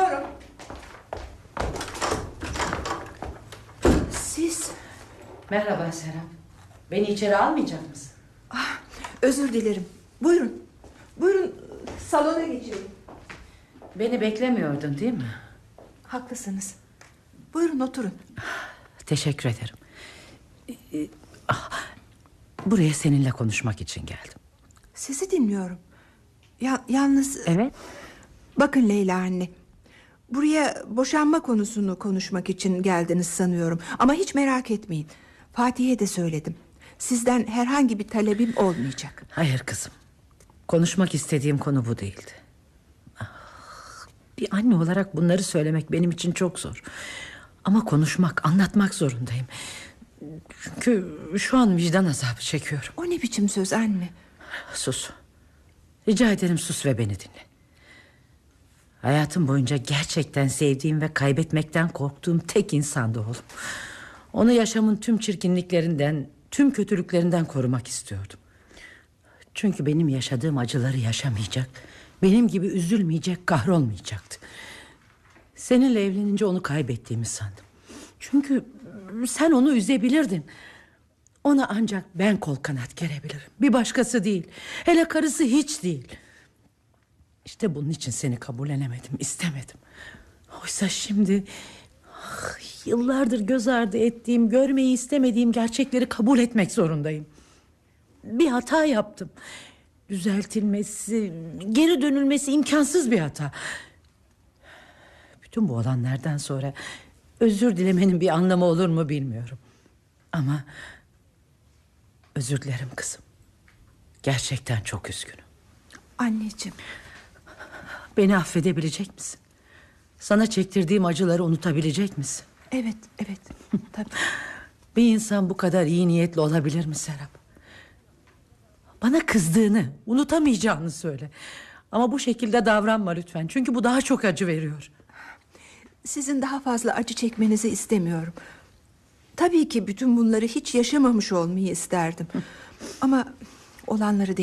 Geliyorum. Siz? Merhaba Serap. Beni içeri almayacak mısın? Özür dilerim. Buyurun. Buyurun salona geçelim. Beni beklemiyordun değil mi? Haklısınız. Buyurun oturun. Teşekkür ederim. Buraya seninle konuşmak için geldim. Sizi dinliyorum. Yalnız... Evet. Bakın Leyla anne. Buraya boşanma konusunu konuşmak için geldiniz sanıyorum. Ama hiç merak etmeyin. Fatih'e de söyledim. Sizden herhangi bir talebim olmayacak. Hayır kızım. Konuşmak istediğim konu bu değildi. Bir anne olarak bunları söylemek benim için çok zor. Ama konuşmak, anlatmak zorundayım. Çünkü şu an vicdan azabı çekiyorum. O ne biçim söz anne? Sus. Rica ederim sus ve beni dinle. Hayatım boyunca gerçekten sevdiğim ve kaybetmekten korktuğum tek insandı oğlum. Onu yaşamın tüm çirkinliklerinden, tüm kötülüklerinden korumak istiyordum. Çünkü benim yaşadığım acıları yaşamayacak, benim gibi üzülmeyecek, kahrolmayacaktı. Seninle evlenince onu kaybettiğimi sandım. Çünkü sen onu üzebilirdin. Ona ancak ben kol kanat gerebilirim. Bir başkası değil. Hele karısı hiç değil. İşte bunun için seni kabullenemedim, istemedim. Oysa şimdi yıllardır göz ardı ettiğim, görmeyi istemediğim gerçekleri kabul etmek zorundayım. Bir hata yaptım. Düzeltilmesi, geri dönülmesi imkansız bir hata. Bütün bu olanlardan sonra özür dilemenin bir anlamı olur mu bilmiyorum. Ama özür dilerim kızım. Gerçekten çok üzgünüm. Anneciğim. Beni affedebilecek misin? Sana çektirdiğim acıları unutabilecek misin? Evet, tabii. Bir insan bu kadar iyi niyetli olabilir mi Serap? Bana kızdığını, unutamayacağını söyle. Ama bu şekilde davranma lütfen. Çünkü bu daha çok acı veriyor. Sizin daha fazla acı çekmenizi istemiyorum. Tabii ki bütün bunları hiç yaşamamış olmayı isterdim. Ama olanları